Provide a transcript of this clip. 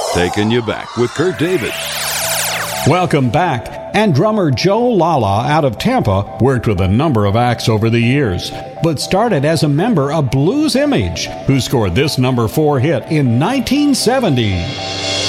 Taking you back with Kurt David. Welcome back. And drummer Joe Lala out of Tampa worked with a number of acts over the years, but started as a member of Blues Image, who scored this number 4 hit in 1970.